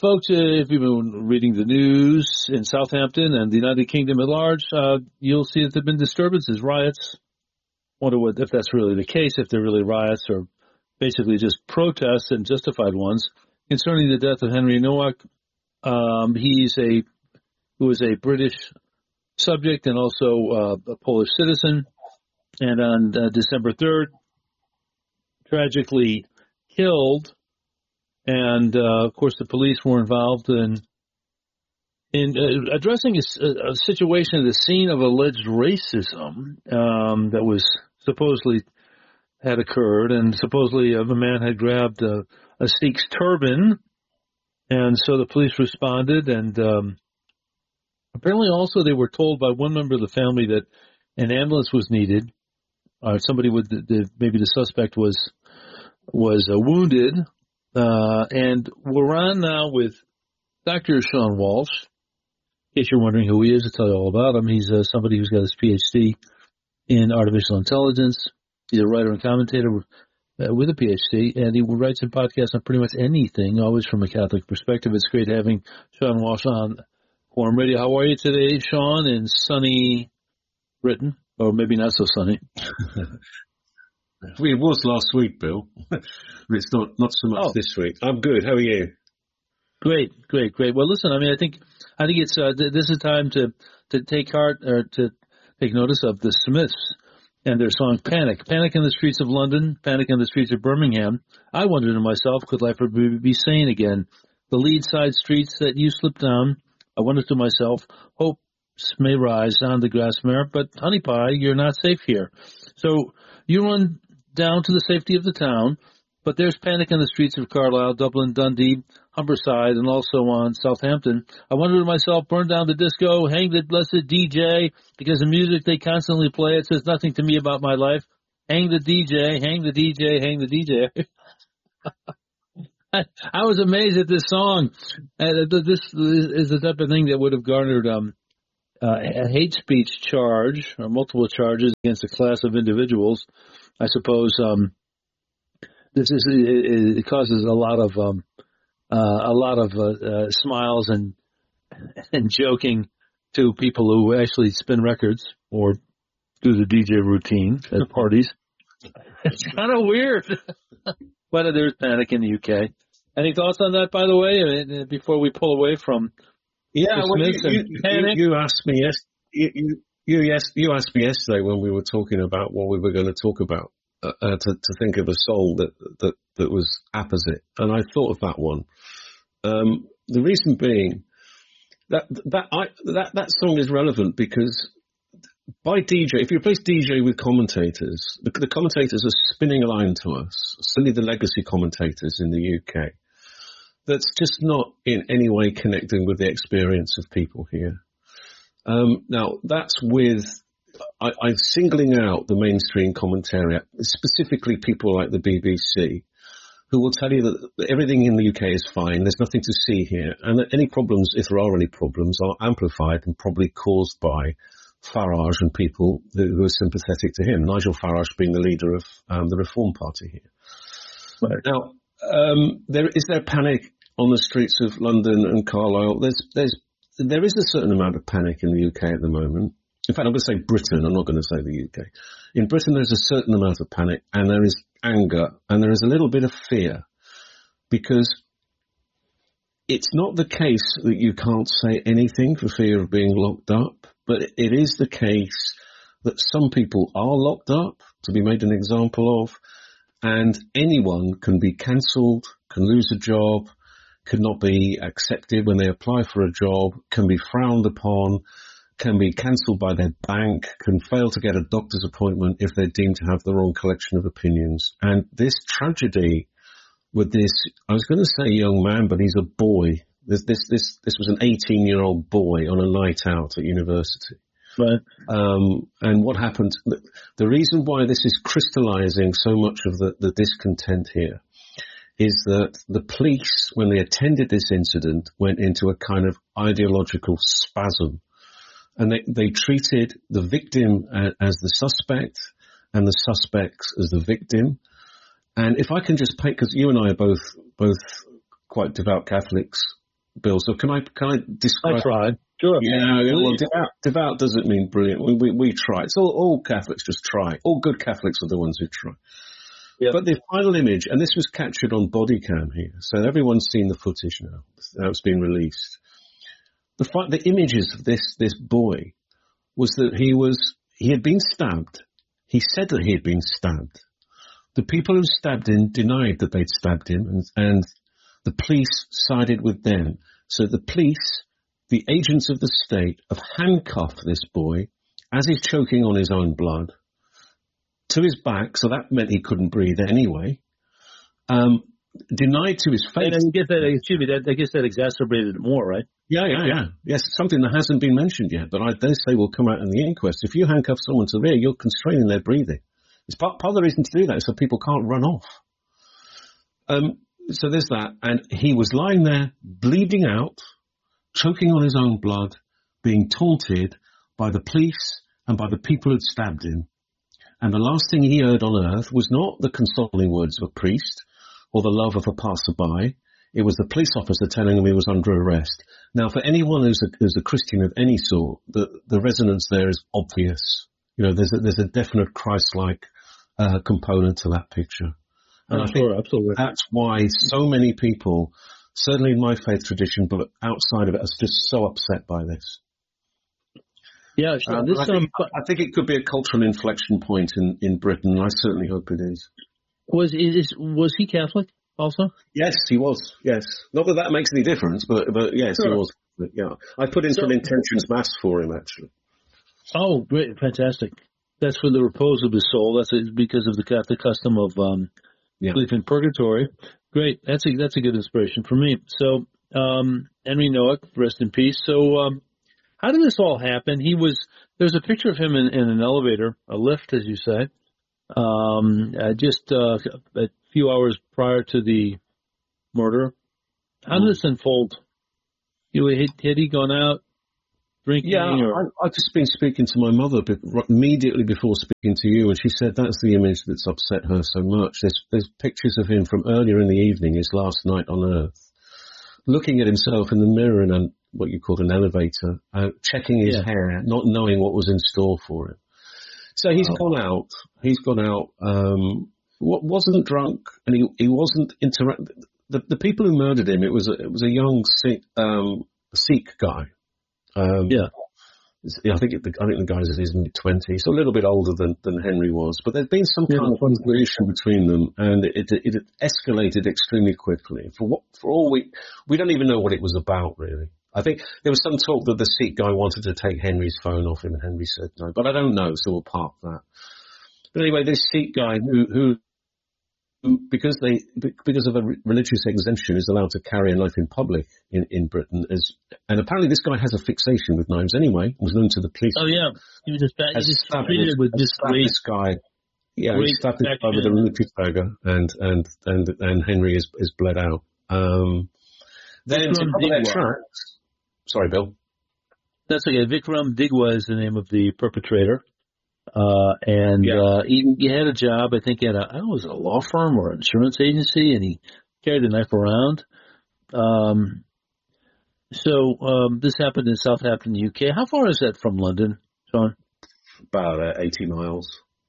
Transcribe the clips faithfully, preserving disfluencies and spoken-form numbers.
folks, uh, if you've been reading the news in Southampton and the United Kingdom at large, uh, you'll see that there have been disturbances, riots. Wonder what, if that's really the case, if they're really riots or basically just protests and justified ones concerning the death of Henry Nowak. Um, he's a who is a British subject and also uh, a Polish citizen, and on uh, December third, tragically killed. And uh, of course, the police were involved in in uh, addressing a, a situation at the scene of alleged racism um, that was supposedly had occurred, and supposedly a man had grabbed a, a Sikh's turban, and so the police responded, and um, apparently also they were told by one member of the family that an ambulance was needed, or somebody with the, the, maybe the suspect was was uh, wounded, uh, and we're on now with Doctor Sean Walsh. In case you're wondering who he is, I'll tell you all about him. He's uh, somebody who's got his P H D in artificial intelligence. He's a writer and commentator uh, with a P H D, and he writes and podcasts on pretty much anything, always from a Catholic perspective. It's great having Sean Walsh on Quorum Radio. How are you today, Sean, in sunny Britain? Or maybe not so sunny. It was last week, Bill. It's not, not so much oh. this week. I'm good. How are you? Great, great, great. Well, listen, I mean, I think I think it's uh, th- this is time to, to take heart or to take notice of the Smiths and their song Panic. Panic in the streets of London, panic in the streets of Birmingham. I wondered to myself, could life ever be sane again? The lead side streets that you slipped down, I wondered to myself, hopes may rise on the Grasmere, but honey pie, you're not safe here. So you run down to the safety of the town, but there's panic in the streets of Carlisle, Dublin, Dundee, Humberside, and also on Southampton. I wondered to myself, burn down the disco, hang the blessed D J, because the music they constantly play, it says nothing to me about my life. Hang the D J, hang the D J, hang the D J. I, I was amazed at this song. Uh, this is the type of thing that would have garnered um, uh, a hate speech charge or multiple charges against a class of individuals. I suppose um, this is it, it causes a lot of um, uh, a lot of uh, uh, smiles and and joking to people who actually spin records or do the D J routine at parties. It's kind of weird. But there's panic in the U K. Any thoughts on that, by the way, uh, before we pull away from yeah, well, you, you, you, you asked me yes, you, you, you, yes, you asked me yesterday when we were talking about what we were going to talk about uh, uh, to, to think of a song that, that that was opposite, and I thought of that one. Um, the reason being that that I that that song is relevant because by D J, if you replace D J with commentators, the, the commentators are spinning a line to us, certainly the legacy commentators in the U K. That's just not in any way connecting with the experience of people here. Um, now, that's with, I, I'm singling out the mainstream commentary, specifically people like the B B C, who will tell you that everything in the U K is fine, there's nothing to see here, and that any problems, if there are any problems, are amplified and probably caused by Farage and people who, who are sympathetic to him, Nigel Farage being the leader of um, the Reform Party here. Right. Now, um, there is there panic on the streets of London and Carlisle? There's, there's, there is a certain amount of panic in the U K at the moment. In fact, I'm going to say Britain. I'm not going to say the U K. In Britain, there's a certain amount of panic, and there is anger, and there is a little bit of fear, because it's not the case that you can't say anything for fear of being locked up, but it is the case that some people are locked up to be made an example of, and anyone can be cancelled, can lose a job, could not be accepted when they apply for a job, can be frowned upon, can be cancelled by their bank, can fail to get a doctor's appointment if they're deemed to have the wrong collection of opinions. And this tragedy with this, I was going to say young man, but he's a boy. This, this, this, this was an eighteen-year-old boy on a night out at university. Right. Um, and what happened, the, the reason why this is crystallizing so much of the, the discontent here is that the police, when they attended this incident, went into a kind of ideological spasm. And they, they treated the victim as the suspect and the suspects as the victim. And if I can just paint, because you and I are both, both quite devout Catholics, Bill. So can I can I describe? I tried. Sure. Yeah. Well, devout, devout doesn't mean brilliant. We we, we try. It's all, all Catholics just try. All good Catholics are the ones who try. Yep. But the final image, and this was captured on body cam here, so everyone's seen the footage now. Now it's been released. The fi- the images of this this boy was that he was he had been stabbed. He said that he had been stabbed. The people who stabbed him denied that they'd stabbed him, and, and the police sided with them. So the police, the agents of the state, have handcuffed this boy as he's choking on his own blood to his back, so that meant he couldn't breathe anyway. Um, denied to his face. And I guess that, excuse me, that, I guess that exacerbated it more, right? Yeah, yeah, yeah. Yes, something that hasn't been mentioned yet, but I dare say will come out in the inquest. If you handcuff someone to the rear, you're constraining their breathing. It's part, part of the reason to do that is so people can't run off. Um, so there's that. And he was lying there, bleeding out, choking on his own blood, being taunted by the police and by the people who'd stabbed him. And the last thing he heard on earth was not the consoling words of a priest or the love of a passerby. It was the police officer telling him he was under arrest. Now, for anyone who's a, who's a Christian of any sort, the, the resonance there is obvious. You know, there's a, there's a definite Christ-like uh, component to that picture. And oh, I think sure, absolutely. That's why so many people, certainly in my faith tradition, but outside of it, are just so upset by this. Yeah, sure. Um, this, I, think, um, I think it could be a cultural inflection point in, in Britain. I certainly hope it is. Was is was he Catholic also? Yes, he was. Yes, not that that makes any difference, but but yes, sure. he was. But, yeah, I put in so, some intentions mass for him actually. Oh, great, fantastic! That's for the repose of his soul. That's because of the Catholic custom of um, yeah. belief in purgatory. Great, that's a that's a good inspiration for me. So um, Henry Nowak, rest in peace. So. Um, How did this all happen? He was, there's a picture of him in, in an elevator, a lift, as you say, um, uh, just uh, a few hours prior to the murder. How did this unfold? You had, had he gone out drinking? Yeah, or? I, I've just been speaking to my mother immediately before speaking to you, and she said that's the image that's upset her so much. There's, there's pictures of him from earlier in the evening, his last night on Earth, looking at himself in the mirror in an what you call an elevator, uh, checking his yeah. hair, not knowing what was in store for him. So he's oh. gone out. He's gone out. Um, wasn't drunk, and he he wasn't interact. The the people who murdered him, it was a, it was a young Sikh, um, Sikh guy. Um, yeah. I think it, I think the guy's in his mid twenties, so a little bit older than, than Henry was. But there'd been some kind yeah. of conversation between them, and it, it it escalated extremely quickly. For what for all we we don't even know what it was about really. I think there was some talk that the Sikh guy wanted to take Henry's phone off him, and Henry said no. But I don't know, so we'll park that. But anyway, this Sikh guy who, who, who because they because of a religious exemption, is allowed to carry a knife in public in, in Britain. Is and apparently this guy has a fixation with knives anyway. Was known to the police. Oh yeah, he was just he just treated with this great this guy. Yeah, he stabbed this guy with a military dagger, and and and and Henry is is bled out. Um, then to cover their tracks. Sorry, Bill. That's okay. Vikram Digwa is the name of the perpetrator. Uh, and, yeah. uh, he, he had a job, I think, at a, I don't know, was it a law firm or an insurance agency, and he carried a knife around. Um, so, um, this happened in Southampton, U K. How far is that from London, Sean? About uh, eighty miles.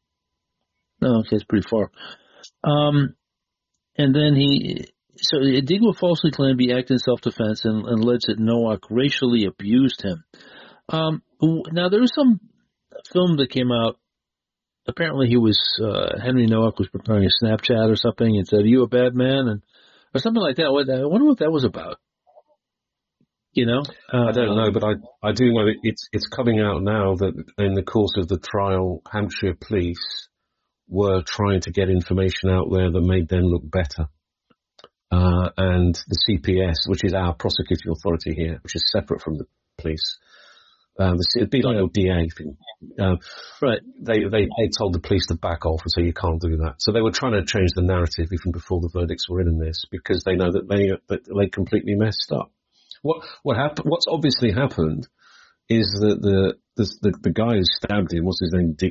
Oh, okay, it's pretty far. Um, and then he, So Digwa falsely claimed he acted in self-defense and, and alleged that Nowak racially abused him. Um, now, there was some film that came out. Apparently, he was uh, Henry Nowak was preparing a Snapchat or something and said, "Are you a bad man?" and or something like that. I wonder what that was about. You know, uh, I don't know, but I I do know that it's it's coming out now that in the course of the trial, Hampshire police were trying to get information out there that made them look better. Uh, and the C P S, which is our prosecuting authority here, which is separate from the police. Um, the, it'd be like a D A thing. Uh, right. They, they, they told the police to back off and say you can't do that. So they were trying to change the narrative even before the verdicts were in in this, because they know that they, that they completely messed up. What, what happened, what's obviously happened is that the, the, the, the guy who stabbed him, what's his name? Dick,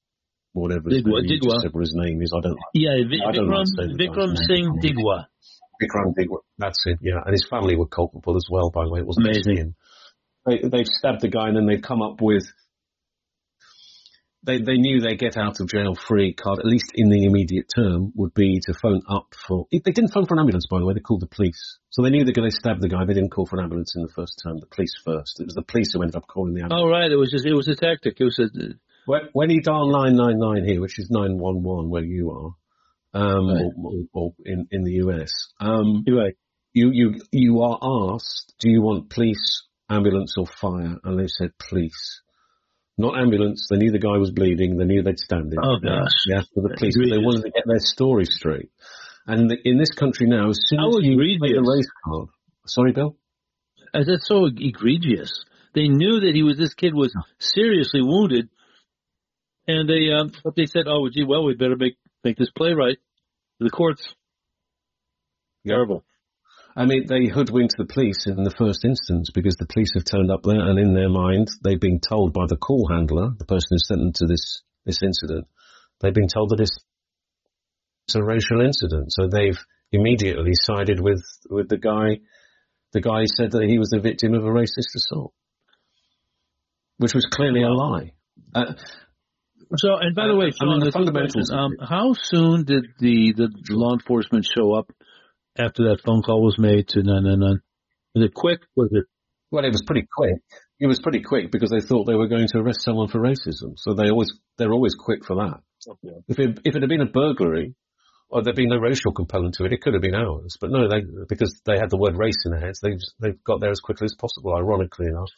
whatever his, Digwa, name, Digwa. Said what his name is. I don't, yeah, Vi- I don't Vikram, like Vikram Singh Digwa. Vikram Digwar, that's it, yeah. And his family were culpable as well, by the way. It wasn't amazing. Him. They, they've stabbed the guy and then they've come up with, they, they knew they'd get out of jail free card, at least in the immediate term, would be to phone up for, they didn't phone for an ambulance, by the way, they called the police. So they knew they're going to stab the guy, they didn't call for an ambulance in the first term, the police first. It was the police who ended up calling the ambulance. Oh, right, it was just, it was a tactic. It was a... When, when you dial nine nine nine here, which is nine one one where you are, um, right. or, or in, in the U S, um, right. you, you, you are asked, do you want police, ambulance or fire? And they said police. Not ambulance. They knew the guy was bleeding. They knew they'd stand it. Oh, gosh. Yeah, for the police. They wanted to get their story straight. And the, in this country now, as soon How as you egregious. play the race card... Sorry, Bill? Uh, that's so egregious. They knew that he was, this kid was seriously wounded. And they, um, they said, oh, gee, well, we better make, make this play right. The courts. Yep. Terrible. I mean, they hoodwinked the police in the first instance because the police have turned up there and in their mind, they've been told by the call handler, the person who sent them to this, this incident, they've been told that it's a racial incident. So they've immediately sided with, with the guy, the guy said that he was the victim of a racist assault, which was clearly a lie. Uh, so, and by the way, Sean, I mean, the fundamentals. Um, how soon did the, the law enforcement show up after that phone call was made to nine nine nine? Was it quick? Was it? Well, it was pretty quick. It was pretty quick because they thought they were going to arrest someone for racism. So they always, they're always quick for that. Okay. If it, if it had been a burglary, or there'd been no racial component to it, it could have been hours. But no, they, because they had the word race in their heads, they've, they've got there as quickly as possible, ironically enough.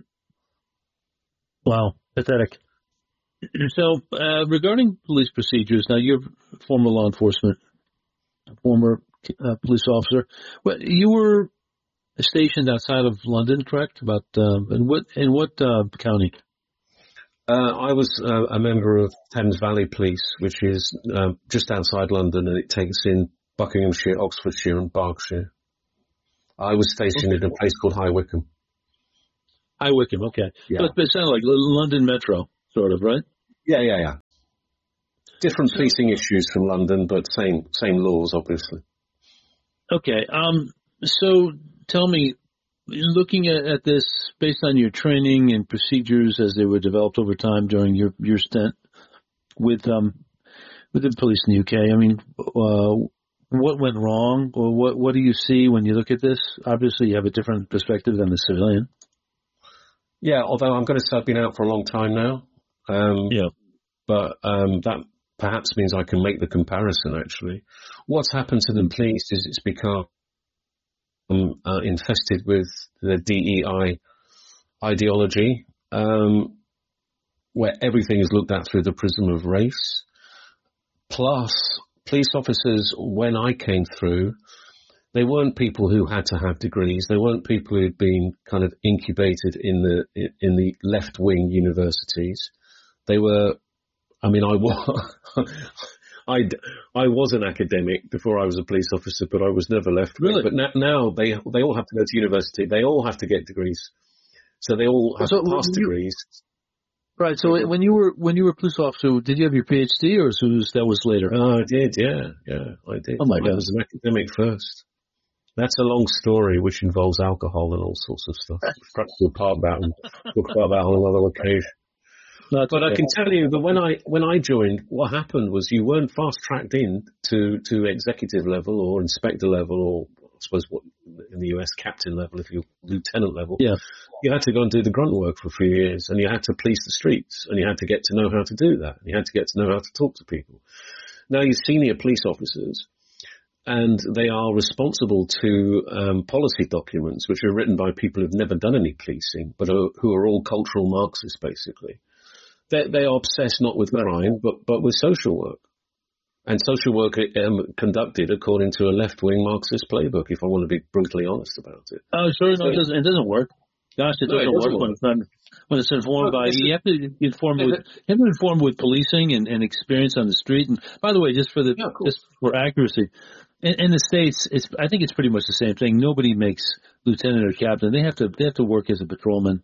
Wow. Pathetic. So, uh, regarding police procedures, now you're former law enforcement, former uh, police officer. Well, you were stationed outside of London, correct? About uh, in what in what uh, county? Uh, I was uh, a member of Thames Valley Police, which is uh, just outside London, and it takes in Buckinghamshire, Oxfordshire, and Berkshire. I was stationed okay. in a place called High Wycombe. High Wycombe, okay. Yeah. So it sounded like London Metro, sort of, right? Yeah, yeah, yeah. Different policing issues from London, but same same laws, obviously. Okay. Um. So tell me, looking at, at this, based on your training and procedures as they were developed over time during your, your stint with um with the police in the U K, I mean, uh, what went wrong, or what what do you see when you look at this? Obviously, you have a different perspective than the civilian. Yeah, although I'm going to say I've been out for a long time now. Um, yeah. But um, that perhaps means I can make the comparison, actually. What's happened to the police is it's become um, uh, infested with the D E I ideology, um, where everything is looked at through the prism of race. Plus, police officers, when I came through, they weren't people who had to have degrees. They weren't people who'd been kind of incubated in the in the left-wing universities. They were, I mean, I was, I, I was an academic before I was a police officer, but I was never left-wing. Really? But now, now they they all have to go to university. They all have to get degrees. So they all have so to pass you, degrees. Right. So when you were when you were a police officer, did you have your PhD, or was that was later? Oh, I did. Yeah, yeah, I did. Oh my God! I was an academic first. That's a long story, which involves alcohol and all sorts of stuff. Perhaps we'll part about and talk about that on another occasion. No, but okay. I can tell you that when I when I joined, what happened was you weren't fast tracked in to, to executive level or inspector level, or I suppose what in the U S captain level, if you're lieutenant level. Yeah. You had to go and do the grunt work for a few years, and you had to police the streets, and you had to get to know how to do that, and you had to get to know how to talk to people. Now you're senior police officers, and they are responsible to um, policy documents which are written by people who've never done any policing, but are, who are all cultural Marxists, basically. They, they are obsessed not with crime, but, but with social work. And social work um, conducted according to a left-wing Marxist playbook, if I want to be brutally honest about it. Oh, sure, no, so, it doesn't, it doesn't work. Gosh, it, no, doesn't, it doesn't work, work when it's not, when it's informed well, by, you have to inform with, you have to inform with policing and, and experience on the street. And by the way, just for the, yeah, just for accuracy, in, in the States, it's, I think it's pretty much the same thing. Nobody makes lieutenant or captain. They have to, they have to work as a patrolman.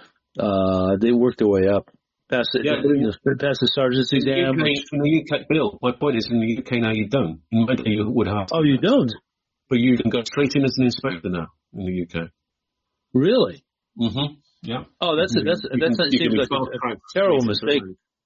Uh, they work their way up. Pass the, yeah, you know, pass the sergeant's in exam. The U K, in the U K, Bill, my point is in the U K now you don't. In America you would have to. Oh, you don't? But you can go straight in as an inspector now in the U K. Really? Mm-hmm. Yeah. Oh, that's a, that's a, that's that seems like a, a terrible mistake.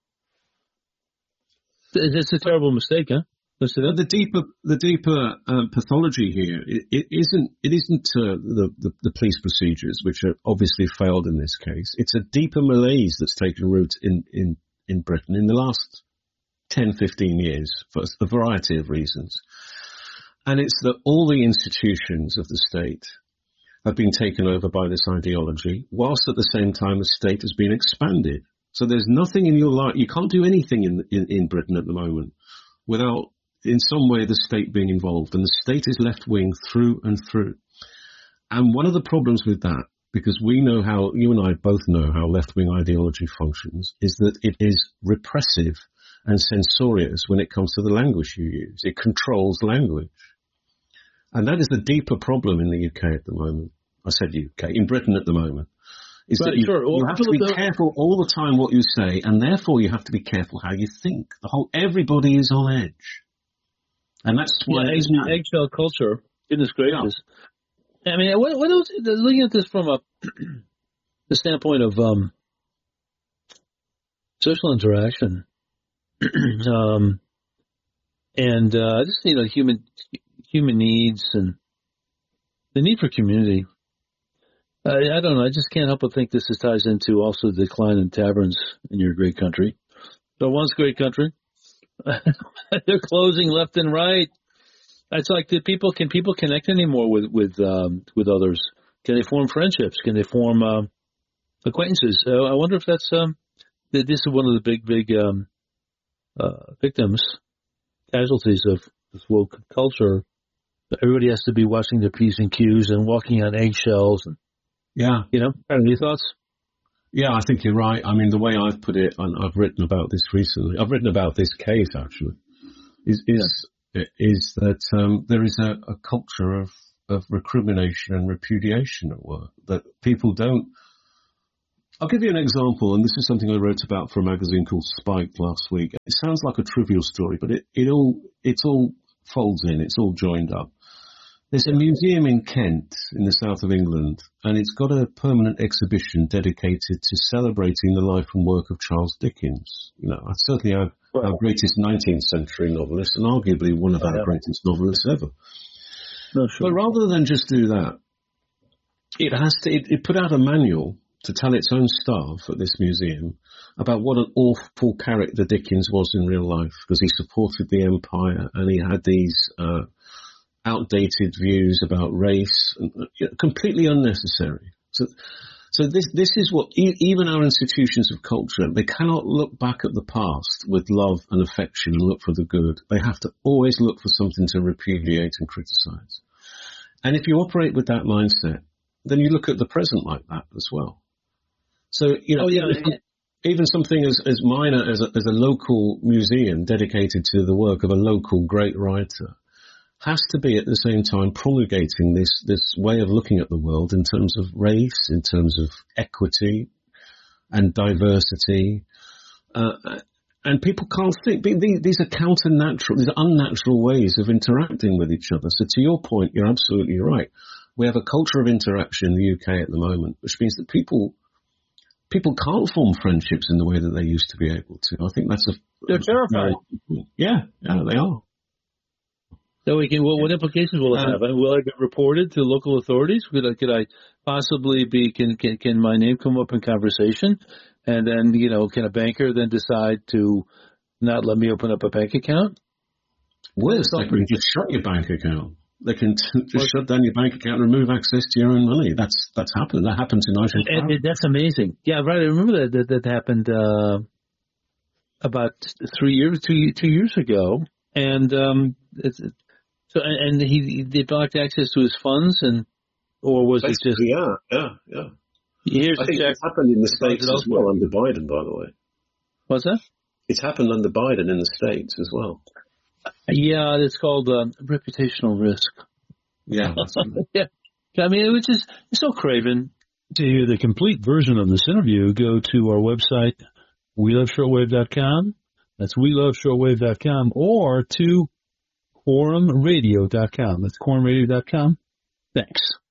It's a terrible mistake, huh? But the deeper the deeper uh, pathology here, it, it isn't it isn't uh, the, the the police procedures, which are obviously failed in this case. It's a deeper malaise that's taken root in in in Britain in the last ten, fifteen years for a variety of reasons. And it's that all the institutions of the state have been taken over by this ideology, whilst at the same time the state has been expanded. So there's nothing in your life, you can't do anything in, in, in Britain at the moment without in some way the state being involved. And the state is left-wing through and through. And one of the problems with that, because we know how, you and I both know how left-wing ideology functions, is that it is repressive and censorious when it comes to the language you use. It controls language. And that is the deeper problem in the U K at the moment. I said U K, in Britain at the moment. Is right, that you, sure. well, you have to be the... careful all the time what you say, and therefore you have to be careful how you think. The whole, everybody is on edge. And that's why yeah, egg, eggshell culture. Goodness gracious! Yeah. I mean, what, what else, looking at this from a the standpoint of um, social interaction, um, and uh, just you know human human needs and the need for community. I, I don't know. I just can't help but think this ties into also the decline in taverns in your great country. So once great country. They're closing left and right. It's like, the people can people connect anymore with with um, with others? Can they form friendships? Can they form uh, acquaintances? Uh, I wonder if that's um, this is one of the big big um, uh, victims, casualties of this woke culture. Everybody has to be watching their P's and Q's and walking on eggshells. And, yeah, you know, any thoughts? Yeah, I think you're right. I mean, the way I've put it, and I've written about this recently, I've written about this case actually, is is yeah. is that um, there is a, a culture of, of recrimination and repudiation at work, that people don't. I'll give you an example, and this is something I wrote about for a magazine called Spike last week. It sounds like a trivial story, but it, it all it's all folds in, it's all joined up. There's a museum in Kent, in the south of England, and it's got a permanent exhibition dedicated to celebrating the life and work of Charles Dickens. You know, certainly our, well, our greatest nineteenth century novelist, and arguably one of our yeah. greatest novelists ever. No, sure. But rather than just do that, it has to. It, it put out a manual to tell its own staff at this museum about what an awful character Dickens was in real life, because he supported the empire and he had these. Uh, outdated views about race, and, you know, completely unnecessary. So, so this this is what e- even our institutions of culture, they cannot look back at the past with love and affection and look for the good. They have to always look for something to repudiate and criticize. And if you operate with that mindset, then you look at the present like that as well. So, you know, oh, yeah, even, yeah. even something as, as minor as a, as a local museum dedicated to the work of a local great writer has to be at the same time promulgating this, this way of looking at the world in terms of race, in terms of equity and diversity. Uh, and people can't think. These are counter-natural, these are unnatural ways of interacting with each other. So to your point, you're absolutely right. We have a culture of interaction in the U K at the moment, which means that people people can't form friendships in the way that they used to be able to. I think that's a... They're terrified. Yeah, yeah, they are. So we can, well, what implications will it have? Um, will I get reported to local authorities? Could I, could I possibly be, can, can, can my name come up in conversation? And then, you know, can a banker then decide to not let me open up a bank account? Worse, they can just shut your bank account. They can t- just well, shut down your bank account and remove access to your own money. That's, that's happened. That happened to Nigel Farage. And that's amazing. Yeah, right. I remember that, that, that happened, uh, about three years, two, two years ago. And, um, it's, So and he they blocked access to his funds, and or was Basically, it just yeah yeah yeah? Here's I think it's happened in the States as well under Biden, by the way. What's that? It's happened under Biden in the States as well. Yeah, it's called uh, reputational risk. Yeah, yeah. I mean, it was just it's so craven. To hear the complete version of this interview, go to our website, we love shortwave dot com. That's we love shortwave dot com, or to quorum radio dot com. That's quorum radio dot com. Thanks.